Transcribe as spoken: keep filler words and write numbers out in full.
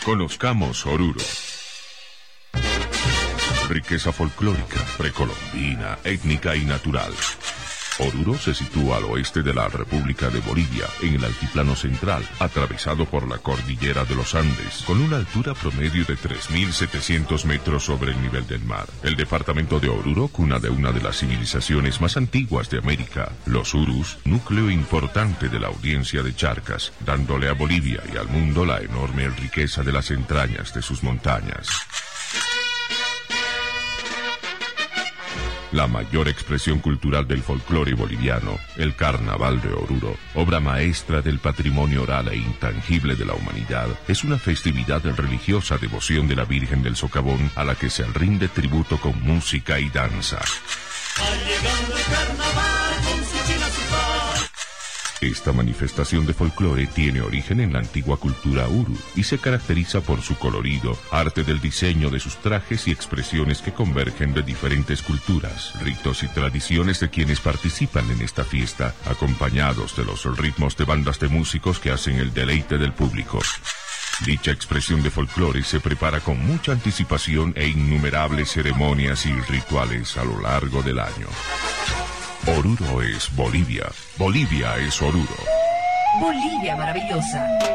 Conozcamos Oruro. Riqueza folclórica, precolombina, étnica y natural. Oruro se sitúa al oeste de la República de Bolivia, en el altiplano central, atravesado por la cordillera de los Andes, con una altura promedio de tres mil setecientos metros sobre el nivel del mar. El departamento de Oruro, cuna de una de las civilizaciones más antiguas de América, los Urus, núcleo importante de la audiencia de Charcas, dándole a Bolivia y al mundo la enorme riqueza de las entrañas de sus montañas. La mayor expresión cultural del folclore boliviano, el Carnaval de Oruro, obra maestra del patrimonio oral e intangible de la humanidad, es una festividad de religiosa devoción de la Virgen del Socavón a la que se rinde tributo con música y danza. Va llegando el carnaval con su china su paz. Esta manifestación de folclore tiene origen en la antigua cultura uru y se caracteriza por su colorido, arte del diseño de sus trajes y expresiones que convergen de diferentes culturas, ritos y tradiciones de quienes participan en esta fiesta, acompañados de los ritmos de bandas de músicos que hacen el deleite del público. Dicha expresión de folclore se prepara con mucha anticipación e innumerables ceremonias y rituales a lo largo del año. Oruro es Bolivia. Bolivia es Oruro. Bolivia maravillosa.